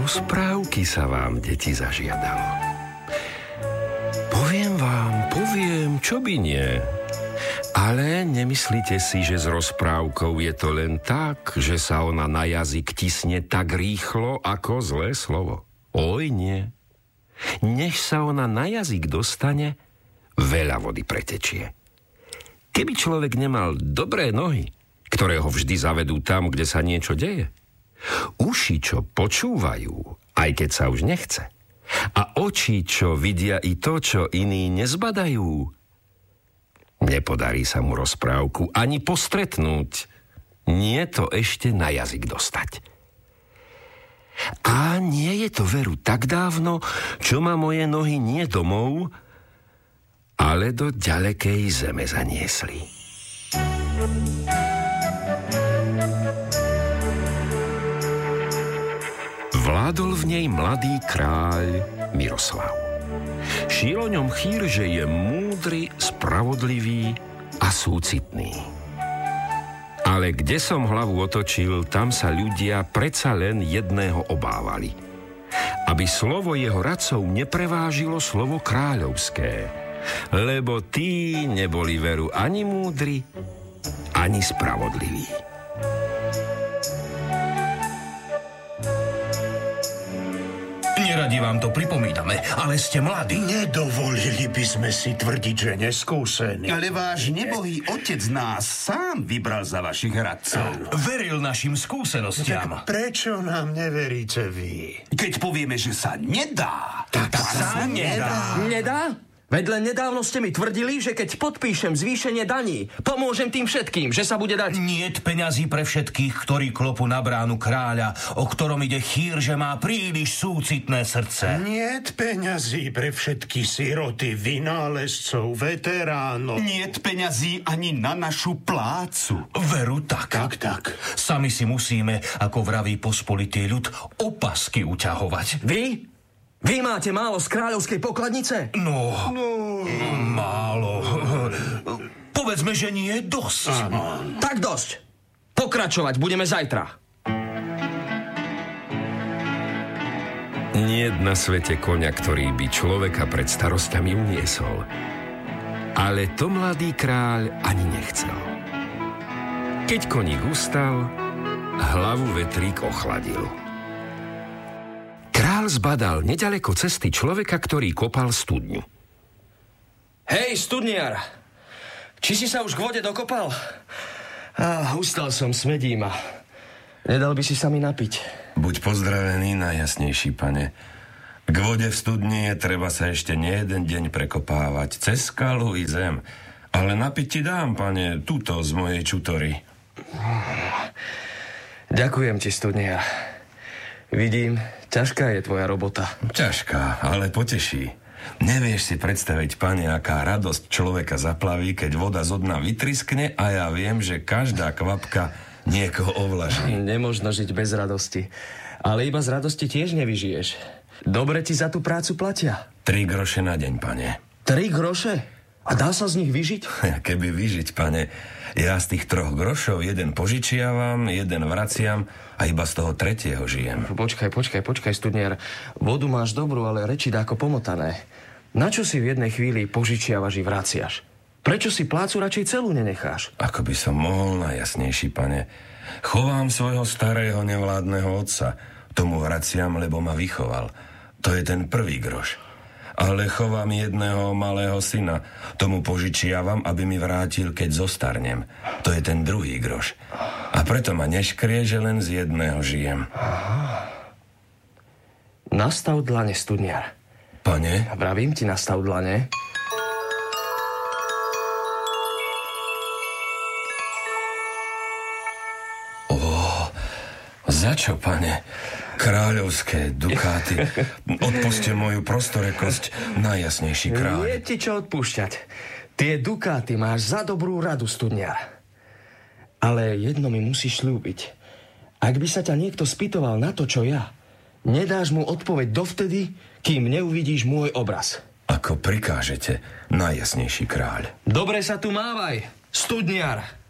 rozprávky sa vám, deti, zažiadalo. Poviem, čo by nie. Ale nemyslíte si, že s rozprávkou je to len tak, že sa ona na jazyk tisne tak rýchlo ako zlé slovo. Oj, nie. Než sa ona na jazyk dostane, veľa vody pretečie. Keby človek nemal dobré nohy, ktoré ho vždy zavedú tam, kde sa niečo deje, uši, čo počúvajú, aj keď sa už nechce, a oči, čo vidia i to, čo iní nezbadajú, nepodarí sa mu rozprávku ani postretnúť, nie to ešte na jazyk dostať. A nie je to veru tak dávno, čo ma moje nohy nie domov, ale do ďalekej zeme zaniesli. Vládol v nej mladý kráľ Miroslav. Šiel o ňom chýr, že je múdry, spravodlivý a súcitný. Ale kde som hlavu otočil, tam sa ľudia predsa len jedného obávali. Aby slovo jeho radcov neprevážilo slovo kráľovské, lebo tí neboli veru ani múdri, ani spravodliví. Neradi vám to pripomíname, ale ste mladí. Nedovolili by sme si tvrdiť, že neskúsení. Ale váš nebohý otec nás sám vybral za vašich radcov. Veril našim skúsenostiam. Tak prečo nám neveríte vy? Keď povieme, že sa nedá, tak sa nedá. Nedá? Veď len nedávno ste mi tvrdili, že keď podpíšem zvýšenie daní, pomôžem tým všetkým, že sa bude dať. Niet peňazí pre všetkých, ktorí klopu na bránu kráľa, o ktorom ide chýr, že má príliš súcitné srdce. Niet peňazí pre všetky siroty, vynálezcov, veteránov. Niet peňazí ani na našu plácu. Veru tak. Tak. Sami si musíme, ako vraví pospolitý ľud, opasky uťahovať. Vy máte málo z kráľovskej pokladnice? No, málo. Povedzme, že nie je dosť. Tak dosť. Pokračovať budeme zajtra. Niet na svete koňa, ktorý by človeka pred starosťami uniesol. Ale to mladý kráľ ani nechcel. Keď koník ustal, hlavu vetrík ochladil. Král zbadal nedaleko cesty človeka, ktorý kopal studňu. Hej, studniar, či si sa už k vode dokopal? Ustal som, smedím a nedal by si sa mi napiť. Buď pozdravený, najjasnejší pane. K vode v studni je treba sa ešte nie jeden deň prekopávať, cez skalu i zem. Ale napiť ti dám, pane, túto z mojej čutory. Ďakujem ti, studniar. Vidím, ťažká je tvoja robota. Ťažká, ale poteší. Nevieš si predstaviť, pane, aká radosť človeka zaplaví, keď voda zo dna vytriskne a ja viem, že každá kvapka niekoho ovlaží. Nemožno žiť bez radosti. Ale iba z radosti tiež nevyžiješ. Dobre ti za tú prácu platia. 3 groše na deň, pane. 3 groše? A dá sa z nich vyžiť? Keby vyžiť, pane. Ja z tých 3 grošov jeden požičiavam, jeden vraciam a iba z toho 3. žijem. Počkaj, studniar. Vodu máš dobrú, ale reči dáko pomotané. Na čo si v jednej chvíli požičiavaš i vraciaš? Prečo si plácu radšej celú nenecháš? Ako by som mohol, najjasnejší, pane. Chovám svojho starého nevládneho otca. Tomu vraciam, lebo ma vychoval. To je ten 1. groš. Ale chovám jedného malého syna. Tomu požičiavam, aby mi vrátil, keď zostarnem. To je ten 2. groš. A preto ma neškrie, že len z jedného žijem. Nastav dlane, studniar. Pane? Vravím ti, nastav dlane. Za čo, pane? Kráľovské dukáty. Odpuste moju prostorekosť, najjasnejší kráľ. Nie ti čo odpúšťať. Tie dukáty máš za dobrú radu, studniar. Ale jedno mi musíš slúbiť. Ak by sa ťa niekto spýtoval na to, čo ja, nedáš mu odpoveď dovtedy, kým neuvidíš môj obraz. Ako prikážete, najjasnejší kráľ. Dobre sa tu mávaj, studniar.